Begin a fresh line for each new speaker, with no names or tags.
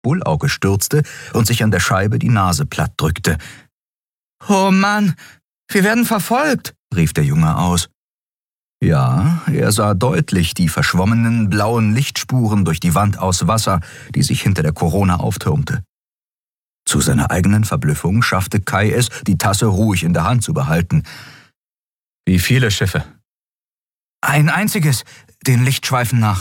Bullauge stürzte und sich an der Scheibe die Nase platt drückte. »Oh Mann, wir werden verfolgt«, rief der Junge aus. Ja, er sah deutlich die verschwommenen blauen Lichtspuren durch die Wand aus Wasser, die sich hinter der Korona auftürmte. Zu seiner eigenen Verblüffung schaffte Kai es, die Tasse ruhig in der Hand zu behalten. »Wie viele Schiffe?« »Ein einziges, den Lichtschweifen nach.«